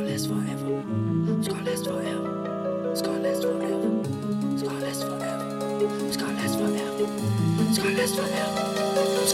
last forever. It's gonna last forever. It's gonna last forever. It's gonna last forever. It's gonna last forever. It's gonna last forever.